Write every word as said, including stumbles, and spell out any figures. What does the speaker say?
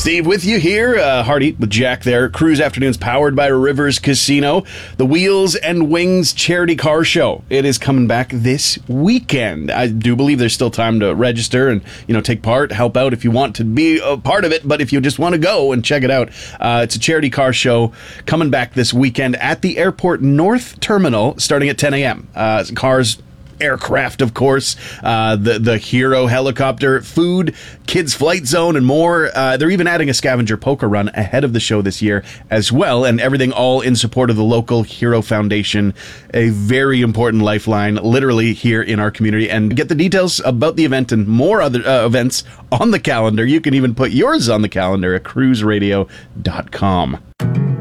Steve with you here, uh, Hardy with Jack there. Cruise Afternoons powered by Rivers Casino. The Wheels and Wings Charity Car Show. It is coming back this weekend. I do believe there's still time to register and, you know, take part, help out if you want to be a part of it. But if you just want to go and check it out, uh, it's a charity car show coming back this weekend at the Airport North Terminal starting at ten a.m. Uh, cars... aircraft, of course, uh, the the Hero helicopter, food, kids flight zone, and more. Uh, they're even adding a scavenger poker run ahead of the show this year as well, and everything all in support of the local Hero Foundation, a very important lifeline, literally here in our community. And get the details about the event and more other uh, events on the calendar. You can even put yours on the calendar at cruise radio dot com.